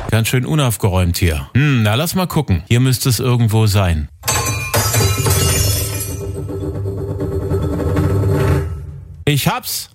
Ganz schön unaufgeräumt hier. Na, lass mal gucken. Hier müsste es irgendwo sein. Ich hab's.